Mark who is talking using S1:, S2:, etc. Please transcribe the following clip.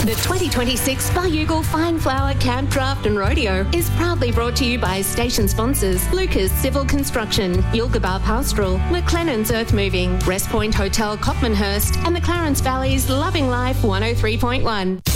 S1: The 2026 Bayougal Fine Flower Camp Draft and Rodeo is proudly brought to you by station sponsors Lucas Civil Construction, Yilgarbar Pastoral, McLennan's Earth Moving, Rest Point Hotel Copmanhurst, and the Clarence Valley's Loving Life 103.1.